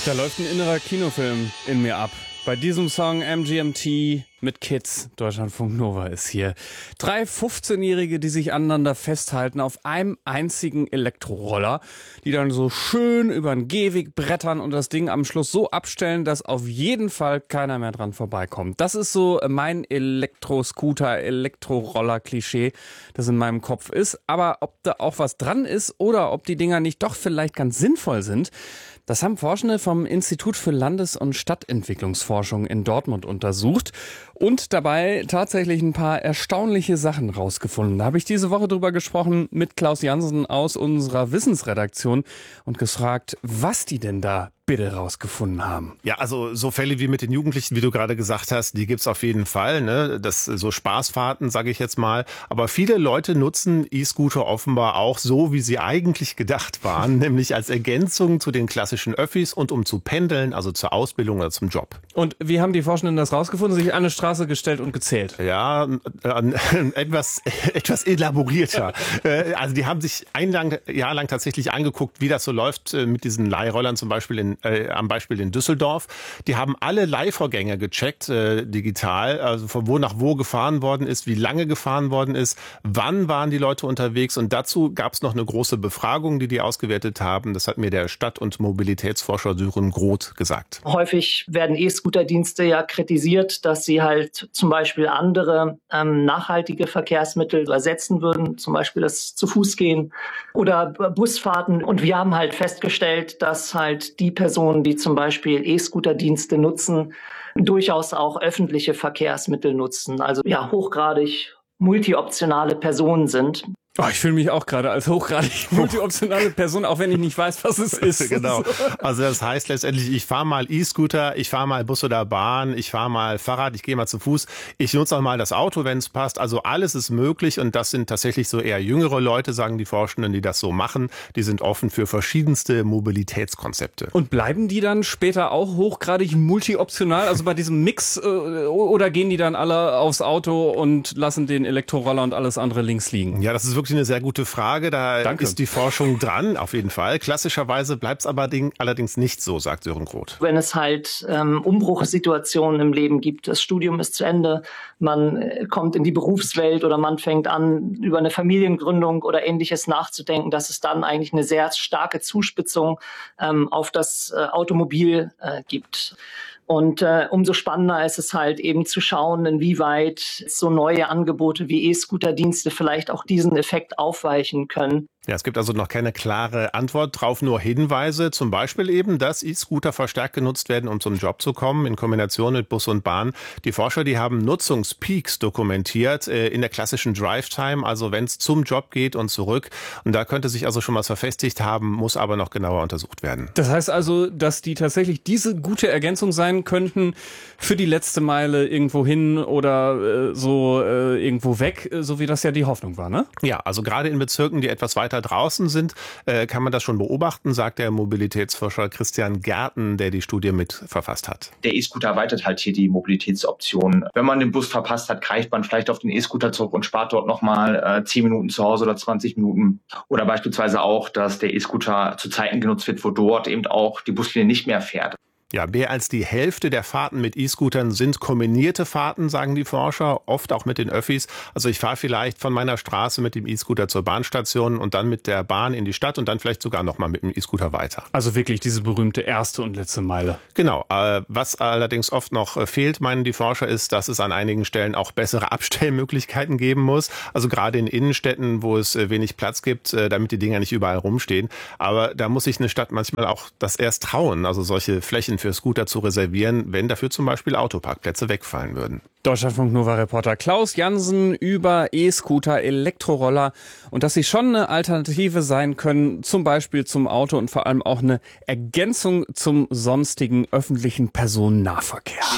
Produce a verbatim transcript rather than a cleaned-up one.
Da läuft ein innerer Kinofilm in mir ab. Bei diesem Song M G M T mit Kids. Deutschlandfunk Nova ist hier. Drei fünfzehnjährige, die sich aneinander festhalten auf einem einzigen Elektroroller, die dann so schön über den Gehweg brettern und das Ding am Schluss so abstellen, dass auf jeden Fall keiner mehr dran vorbeikommt. Das ist so mein Elektroscooter, Elektroroller-Klischee, das in meinem Kopf ist. Aber ob da auch was dran ist oder ob die Dinger nicht doch vielleicht ganz sinnvoll sind, das haben Forschende vom Institut für Landes- und Stadtentwicklungsforschung in Dortmund untersucht und dabei tatsächlich ein paar erstaunliche Sachen rausgefunden. Da habe ich diese Woche drüber gesprochen mit Klaus Jansen aus unserer Wissensredaktion und gefragt, was die denn da bitte rausgefunden haben. Ja, also so Fälle wie mit den Jugendlichen, wie du gerade gesagt hast, die gibt's auf jeden Fall. Ne? Das so Spaßfahrten, sage ich jetzt mal. Aber viele Leute nutzen E-Scooter offenbar auch so, wie sie eigentlich gedacht waren, nämlich als Ergänzung zu den klassischen Öffis und um zu pendeln, also zur Ausbildung oder zum Job. Und wie haben die Forschenden das rausgefunden? Sich an eine Straße gestellt und gezählt? Ja, äh, etwas etwas elaborierter. äh, also die haben sich ein lang, Jahr lang tatsächlich angeguckt, wie das so läuft äh, mit diesen Leihrollern, zum Beispiel in Äh, am Beispiel in Düsseldorf. Die haben alle Leihvorgänge gecheckt, äh, digital, also von wo nach wo gefahren worden ist, wie lange gefahren worden ist, wann waren die Leute unterwegs, und dazu gab es noch eine große Befragung, die die ausgewertet haben. Das hat mir der Stadt- und Mobilitätsforscher Sören Groth gesagt. Häufig werden E-Scooter-Dienste ja kritisiert, dass sie halt zum Beispiel andere ähm, nachhaltige Verkehrsmittel ersetzen würden, zum Beispiel das Zu-Fuß-Gehen oder Busfahrten. Und wir haben halt festgestellt, dass halt die Personen, die zum Beispiel E-Scooter-Dienste nutzen, durchaus auch öffentliche Verkehrsmittel nutzen. Also ja, hochgradig multioptionale Personen sind. Oh, ich fühle mich auch gerade als hochgradig multioptionale Person, auch wenn ich nicht weiß, was es ist. Genau. Also das heißt letztendlich, ich fahre mal E-Scooter, ich fahre mal Bus oder Bahn, ich fahre mal Fahrrad, ich gehe mal zu Fuß, ich nutze auch mal das Auto, wenn es passt. Also alles ist möglich, und das sind tatsächlich so eher jüngere Leute, sagen die Forschenden, die das so machen. Die sind offen für verschiedenste Mobilitätskonzepte. Und bleiben die dann später auch hochgradig multioptional, also bei diesem Mix, äh, oder gehen die dann alle aufs Auto und lassen den Elektroroller und alles andere links liegen? Ja, das ist wirklich eine sehr gute Frage. Da Danke. Ist die Forschung dran, auf jeden Fall. Klassischerweise bleibt es aber allerdings nicht so, sagt Sören Groth. Wenn es halt ähm, Umbruchssituationen im Leben gibt, das Studium ist zu Ende, man äh, kommt in die Berufswelt oder man fängt an, über eine Familiengründung oder Ähnliches nachzudenken, dass es dann eigentlich eine sehr starke Zuspitzung ähm, auf das äh, Automobil äh, gibt. Und äh, umso spannender ist es halt eben zu schauen, inwieweit so neue Angebote wie E-Scooter-Dienste vielleicht auch diesen Effekt aufweichen können. Ja, es gibt also noch keine klare Antwort drauf, nur Hinweise. Zum Beispiel eben, dass E-Scooter verstärkt genutzt werden, um zum Job zu kommen, in Kombination mit Bus und Bahn. Die Forscher, die haben Nutzungspeaks dokumentiert äh, in der klassischen Drive-Time, also wenn es zum Job geht und zurück. Und da könnte sich also schon was verfestigt haben, muss aber noch genauer untersucht werden. Das heißt also, dass die tatsächlich diese gute Ergänzung sein könnten für die letzte Meile irgendwo hin oder äh, so äh, irgendwo weg, so wie das ja die Hoffnung war, ne? Ja, also gerade in Bezirken, die etwas weiter draußen sind, äh, kann man das schon beobachten, sagt der Mobilitätsforscher Christian Gärten, der die Studie mit verfasst hat. Der E-Scooter erweitert halt hier die Mobilitätsoptionen. Wenn man den Bus verpasst hat, greift man vielleicht auf den E-Scooter zurück und spart dort nochmal äh, zehn Minuten zu Hause oder zwanzig Minuten. Oder beispielsweise auch, dass der E-Scooter zu Zeiten genutzt wird, wo dort eben auch die Buslinie nicht mehr fährt. Ja, mehr als die Hälfte der Fahrten mit E-Scootern sind kombinierte Fahrten, sagen die Forscher, oft auch mit den Öffis. Also ich fahre vielleicht von meiner Straße mit dem E-Scooter zur Bahnstation und dann mit der Bahn in die Stadt und dann vielleicht sogar nochmal mit dem E-Scooter weiter. Also wirklich diese berühmte erste und letzte Meile. Genau. Äh, was allerdings oft noch äh, fehlt, meinen die Forscher, ist, dass es an einigen Stellen auch bessere Abstellmöglichkeiten geben muss. Also gerade in Innenstädten, wo es äh, wenig Platz gibt, äh, damit die Dinger nicht überall rumstehen. Aber da muss sich eine Stadt manchmal auch das erst trauen, also solche Flächen für Scooter zu reservieren, wenn dafür zum Beispiel Autoparkplätze wegfallen würden. Deutschlandfunk Nova-Reporter Klaus Jansen über E-Scooter, Elektroroller und dass sie schon eine Alternative sein können, zum Beispiel zum Auto und vor allem auch eine Ergänzung zum sonstigen öffentlichen Personennahverkehr.